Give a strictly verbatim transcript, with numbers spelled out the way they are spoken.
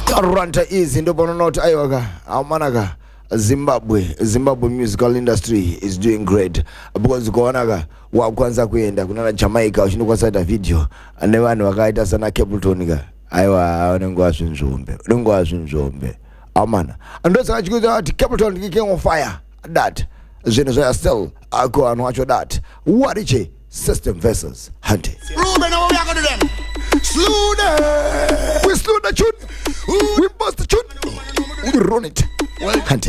Ranta is in the Bononot Iowa, Amanaga, Zimbabwe, Zimbabwe musical industry is doing great. Because Goanaga, Wakwanza Kwenda, Kuna Jamaica, Shinukasada video, and never know a guy does an Capletoniga. Iowa, Nungwasun Zombe, Nungwasun Zombe, Amana. And those are good at Capleton kicking on fire. That, Zenozoya still, I'll go and watch that. What is it? System versus Hunting. Ruben, what we are going to do them? Slew them! We slew the tune! We bust the tune! We run it! Hunting.